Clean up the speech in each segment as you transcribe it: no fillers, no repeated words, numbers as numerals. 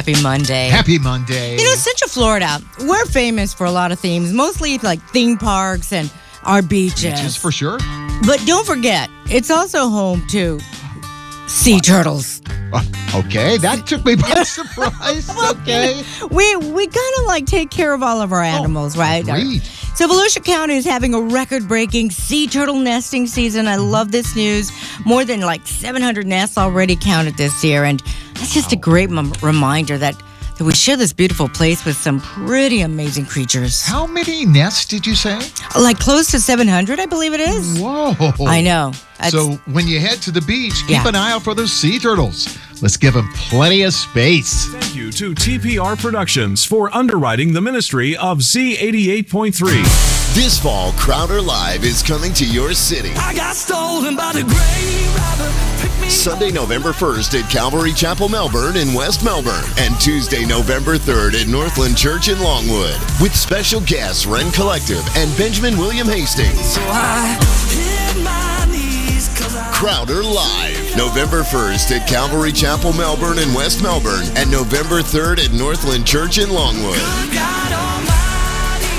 happy Monday. Happy Monday. You know, Central Florida, we're famous for a lot of themes, mostly like theme parks and our beaches. Beaches, for sure. But don't forget, it's also home to sea turtles. Okay, that took me by surprise. Okay. We kind of like take care of all of our animals, right? Great. So Volusia County is having a record-breaking sea turtle nesting season. I love this news. More than like 700 nests already counted this year. And that's just a great reminder that we share this beautiful place with some pretty amazing creatures. How many nests did you say? Like close to 700, I believe it is. Whoa. I know. So when you head to the beach, keep Yeah. an eye out for those sea turtles. Let's give them plenty of space. Thank you to TPR Productions for underwriting the ministry of Z88.3. This fall, Crowder Live is coming to your city. I got stolen by the grave robber. Pick me Sunday, November 1st at Calvary Chapel, Melbourne in West Melbourne. And Tuesday, November 3rd at Northland Church in Longwood. With special guests Ren Collective and Benjamin William Hastings. so I hit my knees 'cause I Crowder Live. November 1st at Calvary Chapel, Melbourne in West Melbourne. And November 3rd at Northland Church in Longwood. God Almighty.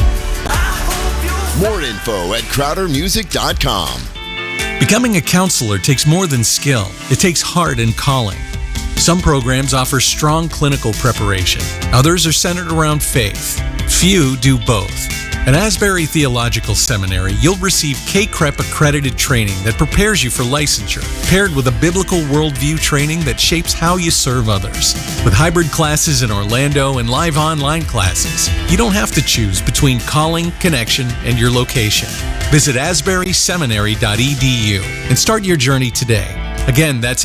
I hope you'll More info at crowdermusic.com. Becoming a counselor takes more than skill. It takes heart and calling. Some programs offer strong clinical preparation. Others are centered around faith. Few do both. At Asbury Theological Seminary, you'll receive K-CREP accredited training that prepares you for licensure, paired with a biblical worldview training that shapes how you serve others. With hybrid classes in Orlando and live online classes, you don't have to choose between calling, connection, and your location. Visit asburyseminary.edu and start your journey today. Again, that's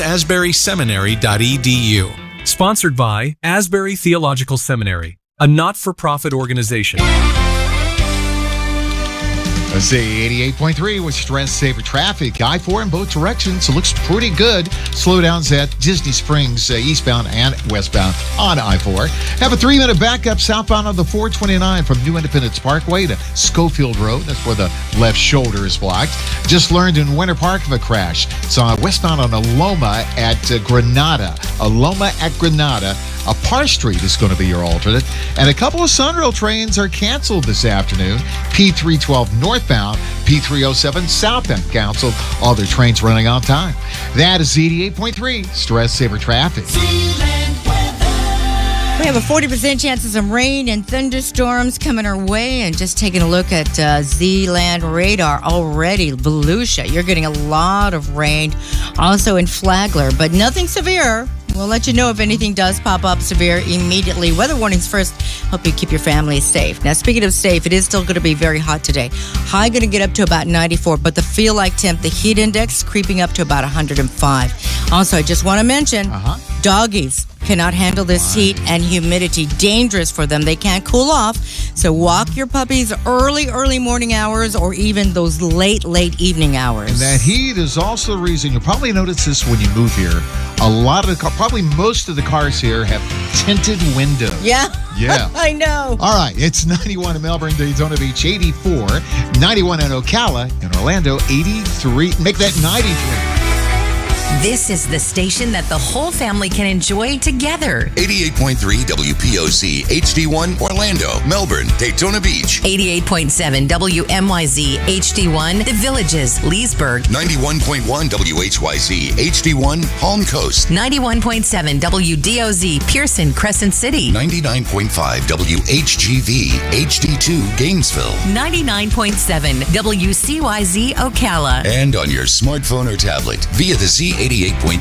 asburyseminary.edu. Sponsored by Asbury Theological Seminary, a not-for-profit organization. Z88.3 with Stress Saver Traffic. I-4 in both directions. It looks pretty good. Slowdowns at Disney Springs eastbound and westbound on I-4. Have a 3-minute backup southbound on the 429 from New Independence Parkway to Schofield Road. That's where the left shoulder is blocked. Just learned in Winter Park of a crash. It's westbound on Aloma at Granada. Aloma at Granada. A Parr Street is going to be your alternate. And a couple of Sunrail trains are canceled this afternoon. P312 northbound, P307 southbound canceled. All their trains running on time. That is Z88.3 Stress Saver Traffic. We have a 40% chance of some rain and thunderstorms coming our way. And just taking a look at Z-Land radar already, Volusia, you're getting a lot of rain. Also in Flagler, but nothing severe. We'll let you know if anything does pop up severe immediately. Weather warnings first. Hope you keep your family safe. Now, speaking of safe, it is still going to be very hot today. High going to get up to about 94, but the feel like temp, the heat index, creeping up to about 105. Also, I just want to mention, doggies cannot handle this heat and humidity. Dangerous for them. They can't cool off. So walk your puppies early morning hours or even those late evening hours. And that heat is also the reason, you'll probably notice this when you move here. A lot of the probably most of the cars here have tinted windows. Yeah. Yeah. I know. All right, it's 91 in Melbourne, Daytona Beach, 84, 91 in Ocala, in Orlando, 83. Make that 93. This is the station that the whole family can enjoy together. 88.3 WPOC HD1 Orlando, Melbourne, Daytona Beach. 88.7 WMYZ HD1 The Villages, Leesburg. 91.1 WHYZ HD1 Palm Coast. 91.7 WDOZ Pearson, Crescent City. 99.5 WHGV HD2 Gainesville. 99.7 WCYZ Ocala. And on your smartphone or tablet via the Z88.3